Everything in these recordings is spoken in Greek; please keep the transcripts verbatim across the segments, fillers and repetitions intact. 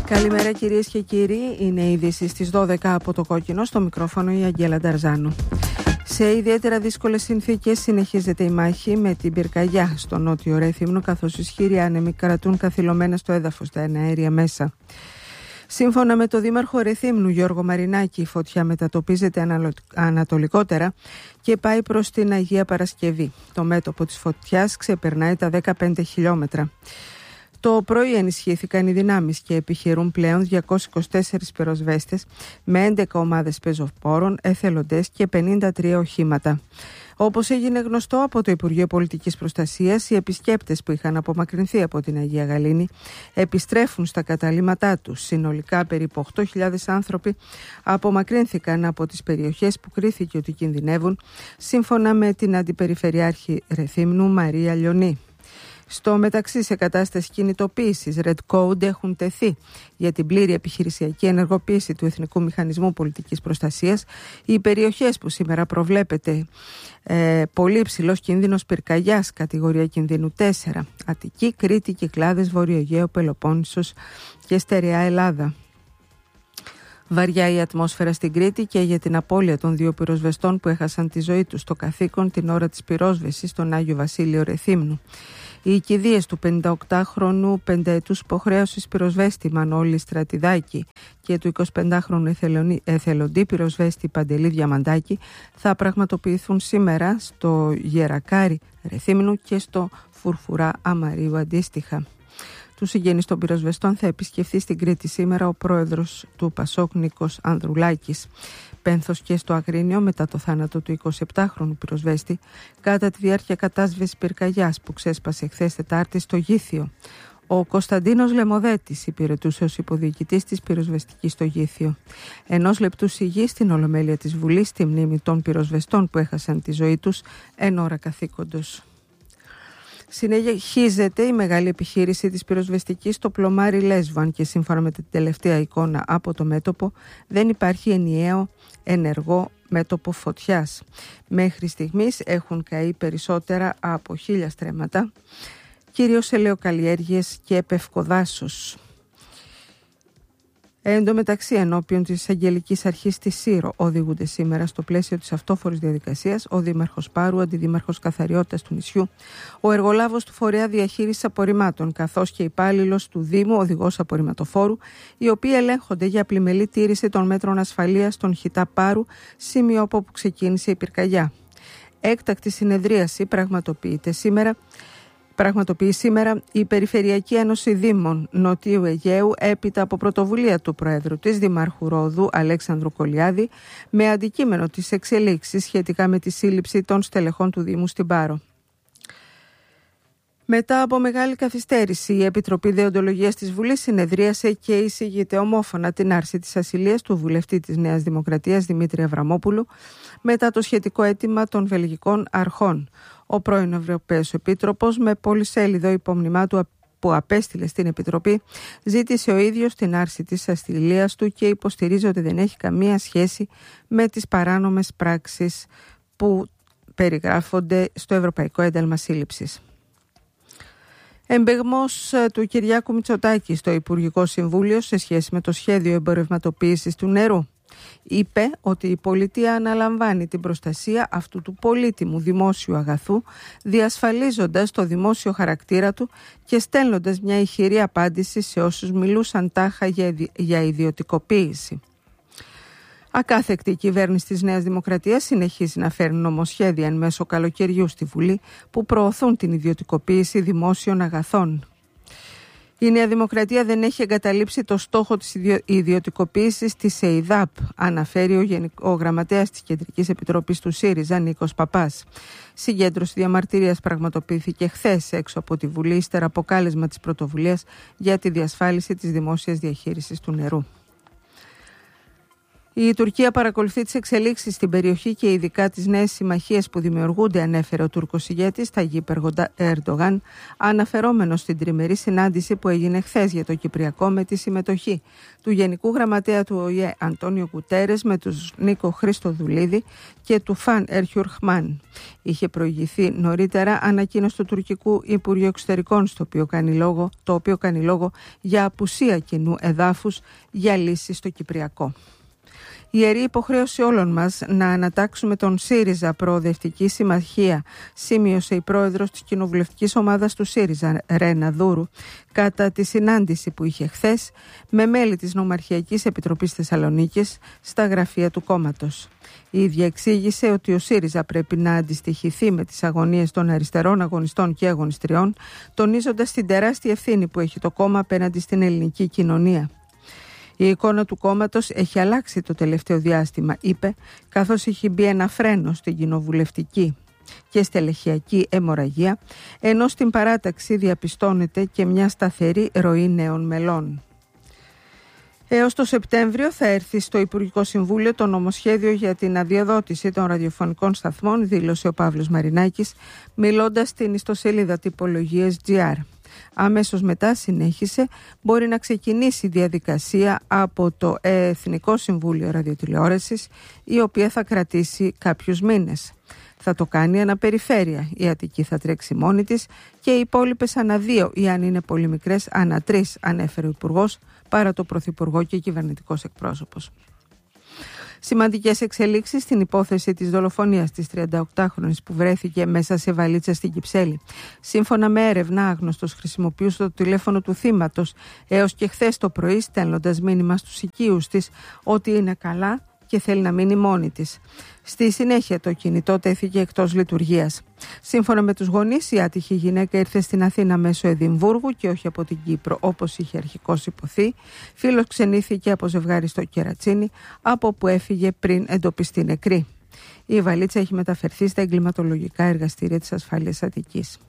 Καλημέρα κυρίες και κύριοι, είναι η είδηση στις δώδεκα από το Κόκκινο, στο μικρόφωνο η Αγγέλα Νταρζάνου. Σε ιδιαίτερα δύσκολες συνθήκες συνεχίζεται η μάχη με την πυρκαγιά στο νότιο Ρέθυμνο, καθώς ισχυροί άνεμοι κρατούν καθυλωμένα στο έδαφος τα εναέρια μέσα. Σύμφωνα με το δήμαρχο Ρεθύμνου Γιώργο Μαρινάκη, η φωτιά μετατοπίζεται ανατολικότερα και πάει προς την Αγία Παρασκευή. Το μέτωπο της φωτιάς ξεπερνάει τα δεκαπέντε χιλιόμετρα. Το πρωί ενισχύθηκαν οι δυνάμεις και επιχειρούν πλέον διακόσιοι είκοσι τέσσερις πυροσβέστες με έντεκα ομάδες πεζοπόρων, εθελοντές και πενήντα τρία οχήματα. Όπως έγινε γνωστό από το Υπουργείο Πολιτικής Προστασίας, οι επισκέπτες που είχαν απομακρυνθεί από την Αγία Γαλήνη επιστρέφουν στα καταλύματά τους. Συνολικά περίπου οκτώ χιλιάδες άνθρωποι απομακρύνθηκαν από τις περιοχές που κρίθηκε ότι κινδυνεύουν, σύμφωνα με την Αντιπεριφερειάρχη Ρεθύμνου Μαρία Λιονή. Στο μεταξύ, σε κατάσταση κινητοποίησης Red Code έχουν τεθεί για την πλήρη επιχειρησιακή ενεργοποίηση του Εθνικού Μηχανισμού Πολιτικής Προστασίας οι περιοχές που σήμερα προβλέπεται ε, πολύ υψηλός κίνδυνος πυρκαγιάς, κατηγορία κινδύνου τέσσερα, Αττική, Κρήτη, Κυκλάδες, Βόρειο Αιγαίο, Πελοπόννησος και Στερεά Ελλάδα. Βαριά η ατμόσφαιρα στην Κρήτη και για την απώλεια των δύο πυροσβεστών που έχασαν τη ζωή τους στο καθήκον την ώρα της πυρόσβεσης στον Άγιο Βασίλειο Ρεθύμνου. Οι κηδείες του πενηνταοκτάχρονου πενταετούς υποχρέωσης πυροσβέστη Μανώλη Στρατιδάκη και του εικοσιπεντάχρονου εθελοντή πυροσβέστη Παντελή Διαμαντάκη θα πραγματοποιηθούν σήμερα στο Γερακάρι Ρεθύμνου και στο Φουρφουρά Αμαρίου αντίστοιχα. Τους συγγενείς των πυροσβεστών θα επισκεφθεί στην Κρήτη σήμερα ο πρόεδρος του Πασόκ Νίκος Ανδρουλάκης. Πένθος και στο Αγρίνιο μετά το θάνατο του εικοσιεπτάχρονου πυροσβέστη κατά τη διάρκεια κατάσβεσης πυρκαγιάς που ξέσπασε χθες Τετάρτη στο Γήθιο. Ο Κωνσταντίνος Λεμοδέτης υπηρετούσε ως υποδιοικητής της πυροσβεστικής στο Γήθιο. Ενός λεπτού σιγής στην Ολομέλεια της Βουλής στη μνήμη των πυροσβεστών που έχασαν τη ζωή τους εν ώρα καθήκοντος. Συνεχίζεται η μεγάλη επιχείρηση της πυροσβεστικής στο πλωμάρι Λέσβου, αν και σύμφωνα με την τελευταία εικόνα από το μέτωπο δεν υπάρχει ενιαίο ενεργό μέτωπο φωτιάς. Μέχρι στιγμής έχουν καεί περισσότερα από χίλια στρέμματα, κυρίως ελαιοκαλλιέργειες και πευκοδάσος. Εν τω μεταξύ, ενώπιον της Αγγελικής Αρχής της Σύρο, οδηγούνται σήμερα στο πλαίσιο της αυτόφορης διαδικασίας ο Δήμαρχος Πάρου, ο Αντιδήμαρχος Καθαριότητας του νησιού, ο εργολάβος του Φορέα Διαχείρισης Απορριμμάτων, καθώς και υπάλληλος του Δήμου, οδηγός απορριμματοφόρου, οι οποίοι ελέγχονται για πλημελή τήρηση των μέτρων ασφαλείας στον Χιτά Πάρου, σημείο από όπου ξεκίνησε η πυρκαγιά. Έκτακτη συνεδρίαση πραγματοποιείται σήμερα. Πραγματοποιεί σήμερα η Περιφερειακή Ένωση Δήμων Νοτιού Αιγαίου έπειτα από πρωτοβουλία του Προέδρου της Δημάρχου Ρόδου Αλέξανδρου Κολιάδη με αντικείμενο τις εξελίξεις σχετικά με τη σύλληψη των στελεχών του Δήμου στην Πάρο. Μετά από μεγάλη καθυστέρηση, η Επιτροπή Δεοντολογίας της Βουλής συνεδρίασε και εισηγείται ομόφωνα την άρση της ασυλίας του βουλευτή της Νέας Δημοκρατίας Δημήτρη Αβραμόπουλου μετά το σχετικό αίτημα των βελγικών αρχών. Ο πρώην Ευρωπαίος Επίτροπος, με πολυσέλιδο υπόμνημά του που απέστειλε στην Επιτροπή, ζήτησε ο ίδιος την άρση της ασυλίας του και υποστηρίζει ότι δεν έχει καμία σχέση με τις παράνομες πράξεις που περιγράφονται στο Ευρωπαϊκό Ένταλμα Σύλληψης. Εμπεγμός του Κυριάκου Μητσοτάκη στο Υπουργικό Συμβούλιο σε σχέση με το σχέδιο εμπορευματοποίησης του νερού. Είπε ότι η πολιτεία αναλαμβάνει την προστασία αυτού του πολύτιμου δημόσιου αγαθού, διασφαλίζοντας το δημόσιο χαρακτήρα του και στέλνοντας μια ηχηρή απάντηση σε όσους μιλούσαν τάχα για ιδιωτικοποίηση. Ακάθεκτη η κυβέρνηση της Νέας Δημοκρατίας συνεχίζει να φέρνει νομοσχέδια εν μέσω καλοκαιριού στη Βουλή που προωθούν την ιδιωτικοποίηση δημόσιων αγαθών. Η Νέα Δημοκρατία δεν έχει εγκαταλείψει το στόχο της ιδιωτικοποίησης της ΕΙΔΑΠ, αναφέρει ο, Γενικό, ο Γραμματέας της Κεντρικής Επιτροπής του ΣΥΡΙΖΑ, Νίκος Παπάς. Συγκέντρωση διαμαρτυρίας πραγματοποιήθηκε χθες έξω από τη Βουλή, ύστερα από κάλεσμα της πρωτοβουλίας για τη διασφάλιση της δημόσιας διαχείρισης του νερού. Η Τουρκία παρακολουθεί τις εξελίξεις στην περιοχή και ειδικά τις νέες συμμαχίες που δημιουργούνται, ανέφερε ο Τούρκος ηγέτης Ταγίπ Ερντογάν, αναφερόμενος στην τριμερή συνάντηση που έγινε χθες για το Κυπριακό με τη συμμετοχή του Γενικού Γραμματέα του Ο Η Ε Αντώνιο Γκουτέρες με τους Νίκο Χριστοδουλίδη και του Φαν Ερχιουρχμάν. Είχε προηγηθεί νωρίτερα ανακοίνωση του τουρκικού Υπουργείου Εξωτερικών, στο οποίο κάνει λόγο, το οποίο κάνει λόγο για απουσία κοινού εδάφους για λύση στο Κυπριακό. Η ιερή υποχρέωση όλων μας να ανατάξουμε τον ΣΥΡΙΖΑ Προοδευτική Συμμαχία, σημείωσε η πρόεδρος της κοινοβουλευτικής ομάδας του ΣΥΡΙΖΑ, Ρένα Δούρου, κατά τη συνάντηση που είχε χθες με μέλη της Νομαρχιακής Επιτροπής Θεσσαλονίκης στα γραφεία του κόμματος. Η ίδια εξήγησε ότι ο ΣΥΡΙΖΑ πρέπει να αντιστοιχηθεί με τις αγωνίες των αριστερών αγωνιστών και αγωνιστριών, τονίζοντας την τεράστια ευθύνη που έχει το κόμμα απέναντι στην ελληνική κοινωνία. Η εικόνα του κόμματος έχει αλλάξει το τελευταίο διάστημα, είπε, καθώς έχει μπει ένα φρένο στην κοινοβουλευτική και στελεχειακή αιμορραγία, ενώ στην παράταξη διαπιστώνεται και μια σταθερή ροή νέων μελών. Έως το Σεπτέμβριο θα έρθει στο Υπουργικό Συμβούλιο το νομοσχέδιο για την αδειοδότηση των ραδιοφωνικών σταθμών, δήλωσε ο Παύλος Μαρινάκης, μιλώντας στην ιστοσελίδα τυπολογίες τζι αρ. Αμέσως μετά, συνέχισε, μπορεί να ξεκινήσει η διαδικασία από το Εθνικό Συμβούλιο Ραδιοτηλεόρασης, η οποία θα κρατήσει κάποιους μήνες. Θα το κάνει αναπεριφέρεια. Η Αττική θα τρέξει μόνη της και οι υπόλοιπες ανά δύο ή αν είναι πολύ μικρές ανά τρεις, ανέφερε ο Υπουργός, παρά το Πρωθυπουργό και κυβερνητικός εκπρόσωπος. Σημαντικές εξελίξεις στην υπόθεση της δολοφονίας της τριανταοκτάχρονης που βρέθηκε μέσα σε βαλίτσα στην Κυψέλη. Σύμφωνα με έρευνα, άγνωστος χρησιμοποιούσε το τηλέφωνο του θύματος έως και χθες το πρωί, στέλνοντας μήνυμα στους οικείους της ότι είναι καλά και θέλει να μείνει μόνη της. Στη συνέχεια το κινητό τέθηκε εκτός λειτουργίας. Σύμφωνα με τους γονείς, η άτυχη γυναίκα ήρθε στην Αθήνα μέσω Εδιμβούργου και όχι από την Κύπρο, όπως είχε αρχικώς υποθεί. Φιλοξενήθηκε από ζευγάρι στο Κερατσίνι, από που έφυγε πριν εντοπιστεί νεκρή. Η βαλίτσα έχει μεταφερθεί στα εγκληματολογικά εργαστήρια της ασφάλειας Αττικής.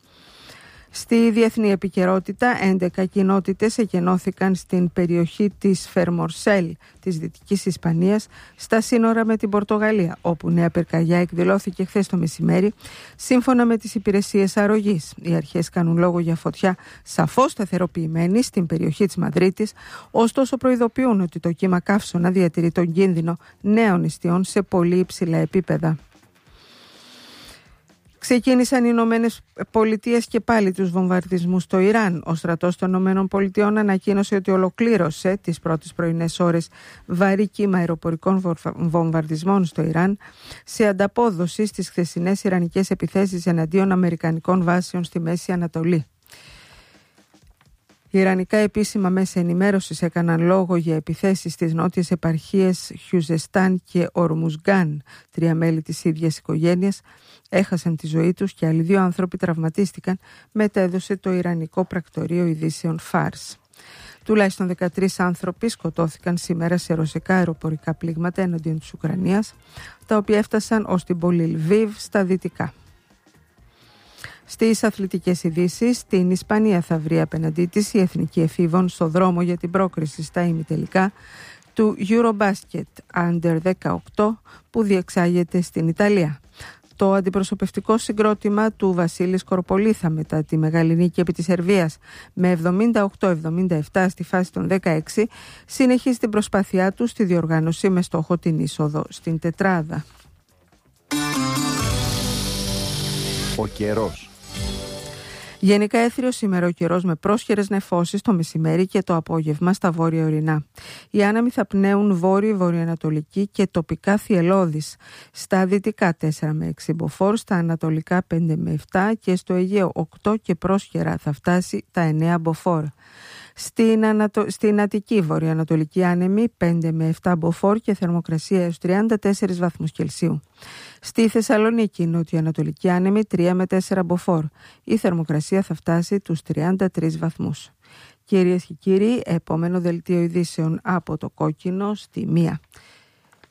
Στη διεθνή επικαιρότητα, έντεκα κοινότητες εκενώθηκαν στην περιοχή της Φερμορσέλ της Δυτικής Ισπανίας, στα σύνορα με την Πορτογαλία, όπου νέα πυρκαγιά εκδηλώθηκε χθες το μεσημέρι, σύμφωνα με τις υπηρεσίες αρρωγής. Οι αρχές κάνουν λόγο για φωτιά σαφώς σταθεροποιημένη στην περιοχή της Μαδρίτης, ωστόσο προειδοποιούν ότι το κύμα καύσωνα διατηρεί τον κίνδυνο νέων ιστιών σε πολύ υψηλά επίπεδα. Ξεκίνησαν οι Ηνωμένες Πολιτείες και πάλι τους βομβαρδισμούς στο Ιράν. Ο στρατός των Ηνωμένων Πολιτειών ανακοίνωσε ότι ολοκλήρωσε τις πρώτες πρωινές ώρες βαρύ κύμα αεροπορικών βομβαρδισμών στο Ιράν, σε ανταπόδοση στις χθεσινές ιρανικές επιθέσεις εναντίον αμερικανικών βάσεων στη Μέση Ανατολή. Οι ιρανικά επίσημα μέσα ενημέρωσης έκαναν λόγο για επιθέσεις στις νότιες επαρχίες Χιουζεστάν και Ορμουζγκάν. Τρία μέλη της ίδιας οικογένειας έχασαν τη ζωή τους και άλλοι δύο άνθρωποι τραυματίστηκαν, μετέδωσε το Ιρανικό Πρακτορείο Ειδήσεων Φάρς. Τουλάχιστον δεκατρείς άνθρωποι σκοτώθηκαν σήμερα σε ρωσικά αεροπορικά πλήγματα εναντίον της Ουκρανίας, τα οποία έφτασαν ως την πόλη Λβίβ στα δυτικά. Στις αθλητικές ειδήσεις, την Ισπανία θα βρει απέναντί της η εθνική εφήβων στο δρόμο για την πρόκριση στα ημιτελικά του Eurobasket Under δεκαοκτώ που διεξάγεται στην Ιταλία. Το αντιπροσωπευτικό συγκρότημα του Βασίλη Σκορπολίθα μετά τη μεγάλη νίκη επί της Σερβίας με εβδομήντα οκτώ εβδομήντα επτά στη φάση των δεκαέξι συνεχίζει την προσπάθειά του στη διοργάνωση με στόχο την είσοδο στην τετράδα. Ο καιρός. Γενικά έθριο σήμερα ο καιρός με πρόσχερες νεφώσεις το μεσημέρι και το απόγευμα στα βόρεια ορεινά. Οι άνεμοι θα πνέουν βόρειο-βορειοανατολική και τοπικά θυελλώδης. Στα δυτικά τέσσερα με έξι μποφόρ, στα ανατολικά πέντε με επτά και στο Αιγαίο οκτώ και πρόσχερα θα φτάσει τα εννέα μποφόρ. Στην, Ανατο... Στην Αττική βορειοανατολική άνεμη πέντε με επτά μποφόρ και θερμοκρασία έως τριάντα τέσσερις βαθμούς Κελσίου. Στη Θεσσαλονίκη νοτιοανατολική άνεμη τρία με τέσσερα μποφόρ. Η θερμοκρασία θα φτάσει τους τριάντα τρεις βαθμούς. Κυρίες και κύριοι, επόμενο δελτίο ειδήσεων από το Κόκκινο στη μία.